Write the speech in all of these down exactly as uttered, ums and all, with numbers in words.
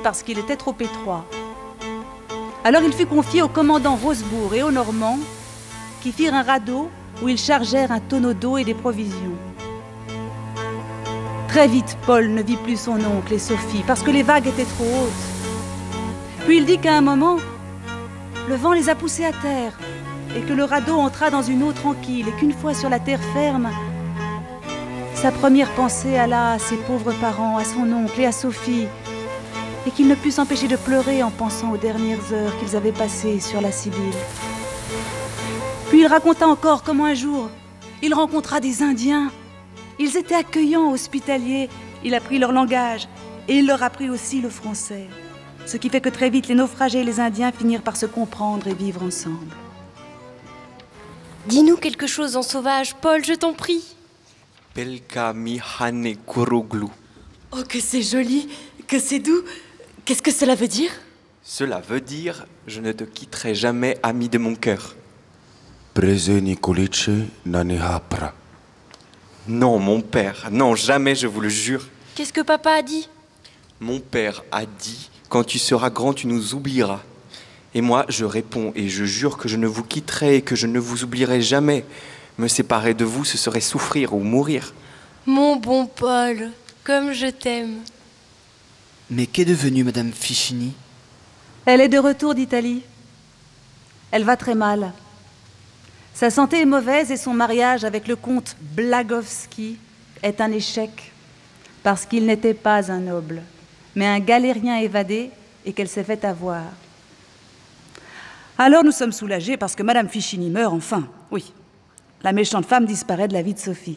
parce qu'il était trop étroit. Alors il fut confié au commandant Rosebourg et aux Normands, qui firent un radeau où ils chargèrent un tonneau d'eau et des provisions. Très vite, Paul ne vit plus son oncle et Sophie, parce que les vagues étaient trop hautes. Puis il dit qu'à un moment, le vent les a poussés à terre, et que le radeau entra dans une eau tranquille, et qu'une fois sur la terre ferme, sa première pensée alla à ses pauvres parents, à son oncle et à Sophie, et qu'il ne put s'empêcher de pleurer en pensant aux dernières heures qu'ils avaient passées sur la Sibylle. Puis il raconta encore comment un jour, il rencontra des Indiens. Ils étaient accueillants, hospitaliers, il apprit leur langage, et il leur apprit aussi le français. Ce qui fait que très vite, les naufragés et les Indiens finirent par se comprendre et vivre ensemble. Dis-nous quelque chose en sauvage, Paul, je t'en prie. Pelka mihane kuruglu. Oh, que c'est joli, que c'est doux. Qu'est-ce que cela veut dire? Cela veut dire « Je ne te quitterai jamais, ami de mon cœur ». Non, mon père, non, jamais, je vous le jure. Qu'est-ce que papa a dit? Mon père a dit « Quand tu seras grand, tu nous oublieras ». Et moi, je réponds et je jure que je ne vous quitterai et que je ne vous oublierai jamais. Me séparer de vous, ce serait souffrir ou mourir. Mon bon Paul, comme je t'aime. Mais qu'est devenue Madame Fichini? Elle est de retour d'Italie. Elle va très mal. Sa santé est mauvaise et son mariage avec le comte Blagowski est un échec parce qu'il n'était pas un noble, mais un galérien évadé et qu'elle s'est fait avoir. Alors nous sommes soulagés parce que Madame Fichini meurt enfin, oui. La méchante femme disparaît de la vie de Sophie.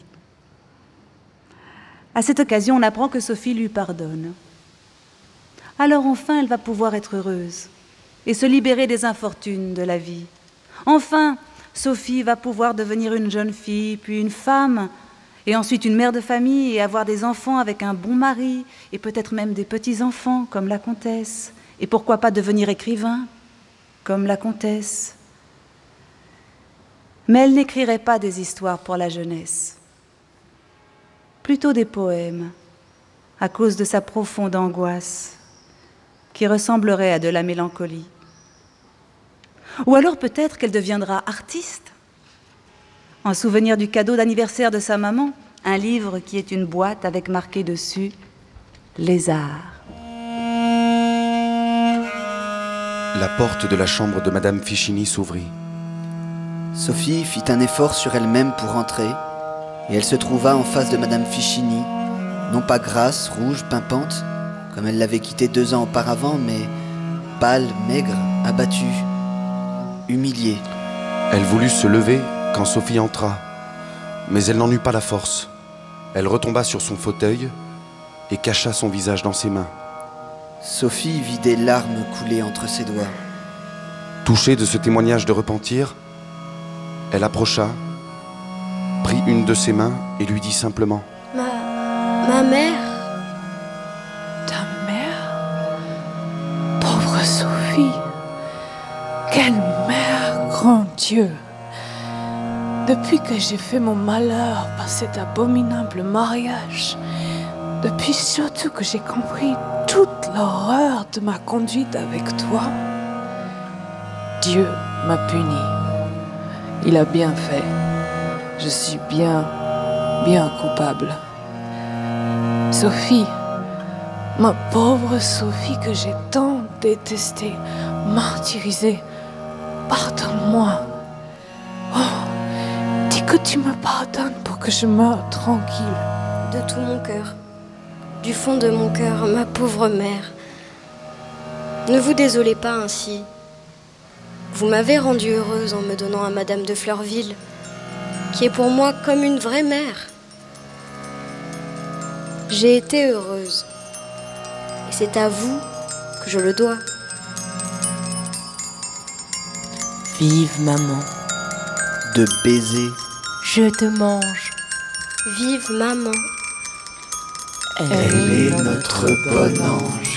À cette occasion, on apprend que Sophie lui pardonne. Alors enfin, elle va pouvoir être heureuse et se libérer des infortunes de la vie. Enfin, Sophie va pouvoir devenir une jeune fille, puis une femme, et ensuite une mère de famille et avoir des enfants avec un bon mari, et peut-être même des petits-enfants, comme la comtesse. Et pourquoi pas devenir écrivain, comme la comtesse. Mais elle n'écrirait pas des histoires pour la jeunesse, plutôt des poèmes, à cause de sa profonde angoisse, qui ressemblerait à de la mélancolie. Ou alors peut-être qu'elle deviendra artiste, en souvenir du cadeau d'anniversaire de sa maman, un livre qui est une boîte avec marqué dessus « Les Arts ». La porte de la chambre de Madame Fichini s'ouvrit. Sophie fit un effort sur elle-même pour entrer, et elle se trouva en face de Madame Fichini, non pas grasse, rouge, pimpante, comme elle l'avait quittée deux ans auparavant, mais pâle, maigre, abattue, humiliée. Elle voulut se lever quand Sophie entra, mais elle n'en eut pas la force. Elle retomba sur son fauteuil et cacha son visage dans ses mains. Sophie vit des larmes couler entre ses doigts. Touchée de ce témoignage de repentir, elle approcha, prit une de ses mains et lui dit simplement « Ma... ma mère ?» Ta mère? Pauvre Sophie! Quelle mère, grand Dieu! Depuis que j'ai fait mon malheur par cet abominable mariage, depuis surtout que j'ai compris toute l'horreur de ma conduite avec toi, Dieu m'a puni. Il a bien fait. Je suis bien, bien coupable. Sophie, ma pauvre Sophie que j'ai tant détestée, martyrisée, pardonne-moi. Oh, dis que tu me pardonnes pour que je meure tranquille. De tout mon cœur, du fond de mon cœur, ma pauvre mère. Ne vous désolez pas ainsi. Vous m'avez rendue heureuse en me donnant à Madame de Fleurville, qui est pour moi comme une vraie mère. J'ai été heureuse, et c'est à vous que je le dois. Vive maman. De baisers. Je te mange. Vive maman. Elle, Elle est notre bon ange.